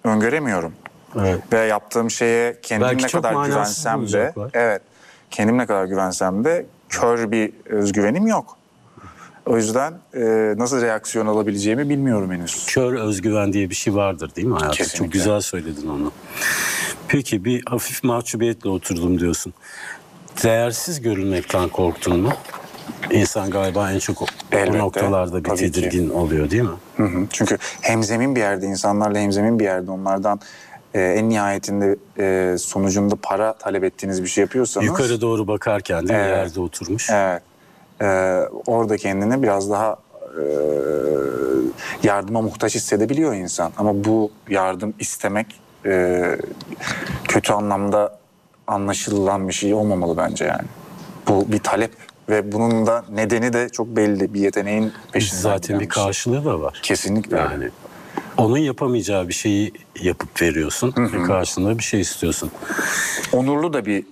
öngöremiyorum. Evet. Ve yaptığım şeye kendim Belki ne çok kadar manasız güvensem de, bulacaklar. evet, kendim ne kadar güvensem de kör bir özgüvenim yok. O yüzden nasıl reaksiyon alabileceğimi bilmiyorum henüz. Kör özgüven diye bir şey vardır değil mi hayatta? Kesinlikle. Çok güzel söyledin onu. Peki bir hafif mahcubiyetle oturdum diyorsun. Değersiz görünmekten korktun mu? İnsan galiba en çok o Elbette, noktalarda bir tabii ki. tedirgin oluyor değil mi? Hı hı. Çünkü hemzemin bir yerde, insanlarla hemzemin bir yerde, onlardan en nihayetinde sonucunda para talep ettiğiniz bir şey yapıyorsanız... Yukarı doğru bakarken değil mi? Evet. Yerde oturmuş. Evet. Orada kendini biraz daha yardıma muhtaç hissedebiliyor insan. Ama bu yardım istemek kötü anlamda anlaşılan bir şey olmamalı bence yani. Bu bir talep ve bunun da nedeni de çok belli. Bir yeteneğin peşinden Zaten giden bir karşılığı da var. Kesinlikle. Yani onun yapamayacağı bir şeyi yapıp veriyorsun ve karşılığında bir şey istiyorsun. Onurlu da bir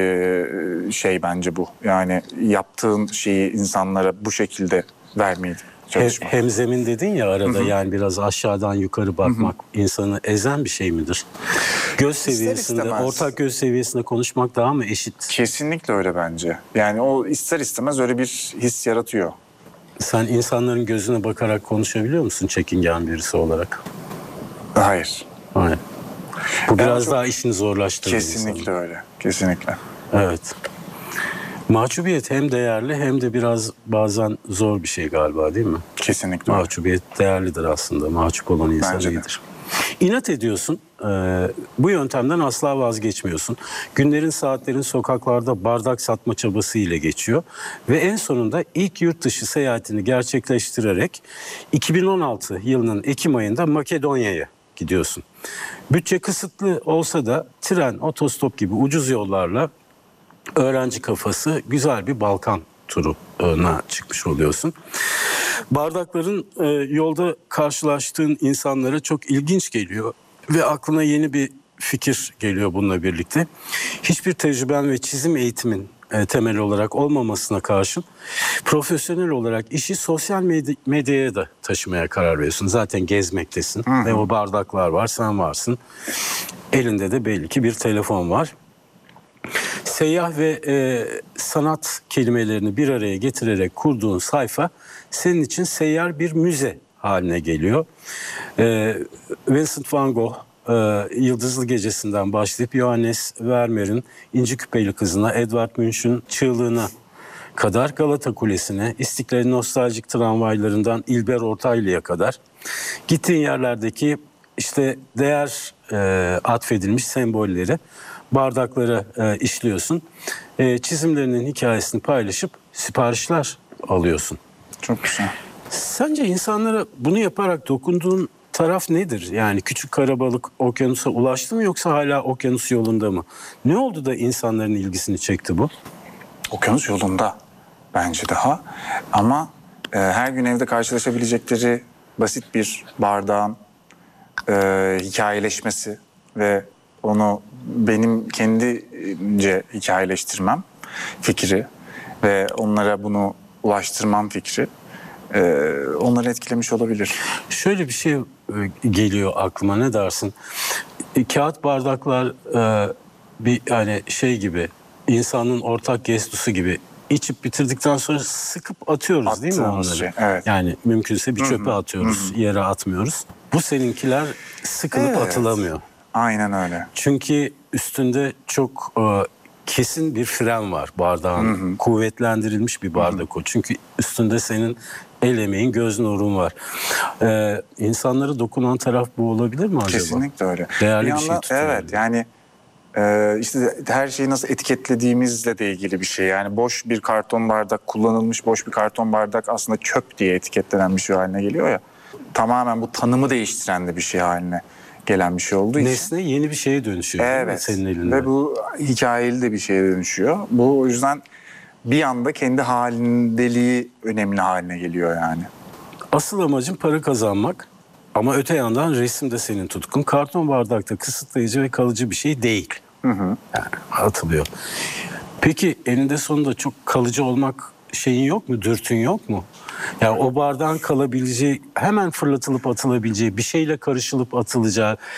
şey bence bu. Yani yaptığın şeyi insanlara bu şekilde vermeyi çalışmak. Hemzemin dedin ya arada, yani biraz aşağıdan yukarı bakmak insanı ezen bir şey midir? Göz seviyesinde, istemez. ortak göz seviyesinde konuşmak daha mı eşit? Kesinlikle öyle bence. Yani o ister istemez öyle bir his yaratıyor. Sen insanların gözüne bakarak konuşabiliyor musun çekingen birisi olarak? Hayır. Hayır. Bu biraz çok- daha işini zorlaştırır Kesinlikle insanın. öyle. Kesinlikle. Evet. Mahcubiyet hem değerli hem de biraz bazen zor bir şey galiba değil mi? Kesinlikle öyle. Mahcubiyet değerlidir aslında. Mahcup olan insan Bence de. iyidir. İnat ediyorsun. Bu yöntemden asla vazgeçmiyorsun. Günlerin, saatlerin sokaklarda bardak satma çabası ile geçiyor. Ve en sonunda ilk yurt dışı seyahatini gerçekleştirerek 2016 yılının Ekim ayında Makedonya'ya gidiyorsun. Bütçe kısıtlı olsa da tren, otostop gibi ucuz yollarla öğrenci kafası güzel bir Balkan turuna çıkmış oluyorsun. Bardakların yolda karşılaştığın insanlara çok ilginç geliyor ve aklına yeni bir fikir geliyor bununla birlikte. Hiçbir tecrüben ve çizim eğitimin temel olarak olmamasına karşın profesyonel olarak işi sosyal medyaya da taşımaya karar veriyorsun. Zaten gezmektesin ve o bardaklar var, sen varsın. Elinde de belli ki bir telefon var. Seyyah ve sanat kelimelerini bir araya getirerek kurduğun sayfa senin için seyyar bir müze haline geliyor. Vincent van Gogh, Yıldızlı Gecesi'nden başlayıp Johannes Vermeer'in İnci Küpeli Kızı'na, Edvard Munch'un Çığlığı'na kadar Galata Kulesi'ne, İstiklal'in nostaljik tramvaylarından İlber Ortaylı'ya kadar gittiğin yerlerdeki işte değer atfedilmiş sembolleri bardaklara işliyorsun. Çizimlerinin hikayesini paylaşıp siparişler alıyorsun. Çok güzel. Sence insanlara bunu yaparak dokunduğun taraf nedir? Yani küçük karabalık okyanusa ulaştı mı yoksa hala okyanus yolunda mı? Ne oldu da insanların ilgisini çekti bu? Okyanus yolunda bence daha. Ama her gün evde karşılaşabilecekleri basit bir bardağın hikayeleşmesi ve onu benim kendince hikayeleştirmem fikri ve onlara bunu ulaştırmam fikri onları etkilemiş olabilir. Şöyle bir şey geliyor aklıma, ne dersin? Kağıt bardaklar bir hani şey gibi, insanın ortak gestusu gibi, içip bitirdikten sonra sıkıp atıyoruz değil mi Attığımız onları? şey, evet. Yani mümkünse bir çöpe atıyoruz, yere atmıyoruz. Bu seninkiler sıkılıp Evet. atılamıyor. Aynen öyle. Çünkü üstünde çok kesin bir fren var bardağın. Kuvvetlendirilmiş bir bardak o. Çünkü üstünde senin el emeğin, göz nurun var. İnsanlara dokunan taraf bu olabilir mi acaba? Kesinlikle öyle. Değerli Bir bir şey yandan, tutuyor. evet, yani işte her şeyi nasıl etiketlediğimizle de ilgili bir şey. Yani boş bir karton bardak, kullanılmış boş bir karton bardak aslında çöp diye etiketlenen bir şey haline geliyor ya. Tamamen bu tanımı değiştiren de bir şey haline gelen bir şey olduğu için. Nesne yeni bir şeye dönüşüyor değil mi Evet. senin elinde? Ve bu hikayeli de bir şeye dönüşüyor. Bu o yüzden bir anda kendi halindeliği önemli haline geliyor yani. Asıl amacın para kazanmak ama öte yandan resim de senin tutkun. Karton bardakta kısıtlayıcı ve kalıcı bir şey değil. Yani atılıyor. Peki eninde sonunda çok kalıcı olmak şeyin yok mu? Dürtün yok mu? Yani o bardağın kalabileceği, hemen fırlatılıp atılabileceği, bir şeyle karışılıp atılacağı,